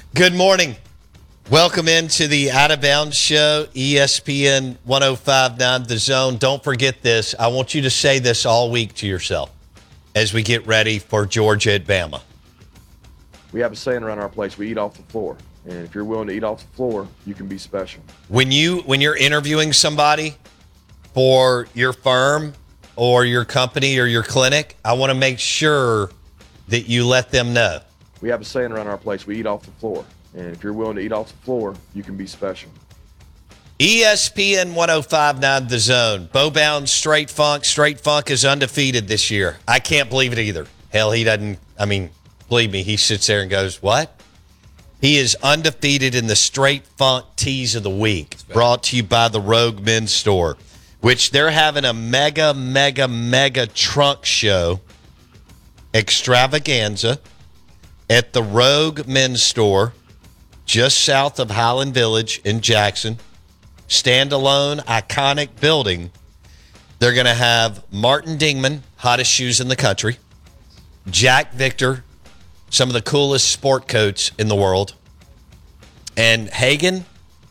Good morning. Welcome into the Out of Bounds Show, ESPN 105.9 The Zone. Don't forget this. I want you to say this all week to yourself as we get ready for Georgia at Bama. We have a saying around our place, we eat off the floor. And if you're willing to eat off the floor, you can be special. When you're interviewing somebody for your firm or your company or your clinic, I want to make sure that you let them know. We have a saying around our place, we eat off the floor. And if you're willing to eat off the floor, you can be special. ESPN 105.9 The Zone. Bo Bounds, Straight Funk. Straight Funk is undefeated this year. I can't believe it either. Hell, he doesn't. I mean, believe me, he sits there and goes, what? He is undefeated in the Straight Funk Tease of the Week, brought to you by the Rogue Men's Store, which they're having a mega trunk show extravaganza at the Rogue Men's Store, just south of Highland Village in Jackson. Standalone, iconic building. They're going to have Martin Dingman, hottest shoes in the country, Jack Victor, some of the coolest sport coats in the world, and Hagen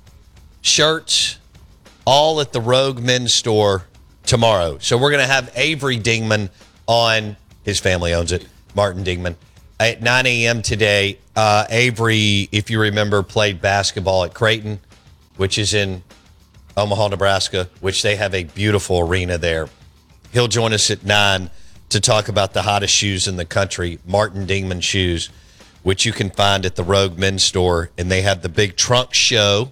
shirts, all at the Rogue Men's Store tomorrow. So we're going to have Avery Dingman on. His family owns it, Martin Dingman, at 9 a.m. today. Avery, if you remember, played basketball at Creighton, which is in Omaha, Nebraska, which they have a beautiful arena there. He'll join us at 9 to talk about the hottest shoes in the country, Martin Dingman shoes, which you can find at the Rogue Men's Store. And they have the big trunk show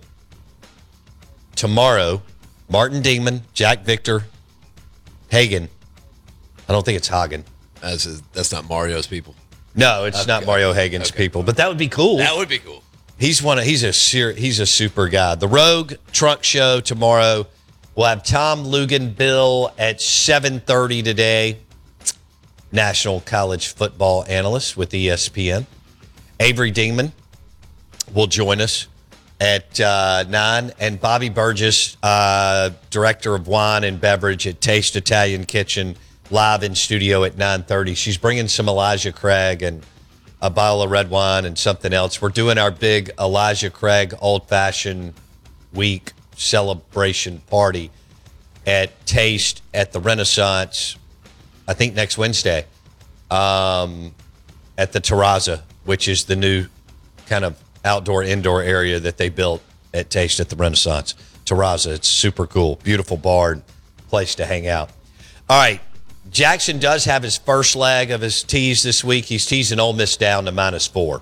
tomorrow. Martin Dingman, Jack Victor, Hagen. I don't think it's Hagen. That's not Mario's people. No, it's not Mario Hagen's people, but that would be cool. That would be cool. He's a super guy. The Rogue Trunk Show tomorrow. We'll have Tom Lugan-Bill at 7:30 today. National college football analyst with ESPN. Avery Dingman will join us at 9. And Bobby Burgess, director of wine and beverage at Taste Italian Kitchen, live in studio at 9:30. She's bringing some Elijah Craig and a bottle of red wine and something else. We're doing our big Elijah Craig Old Fashioned Week celebration party at Taste at the Renaissance, I think next Wednesday, at the Terraza, which is the new kind of outdoor-indoor area that they built at Taste at the Renaissance. Terraza, it's super cool. Beautiful bar and place to hang out. All right. Jackson does have his first leg of his tease this week. He's teasing Ole Miss down to -4.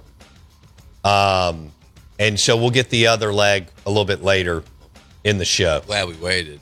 And so we'll get the other leg a little bit later in the show. Glad we waited.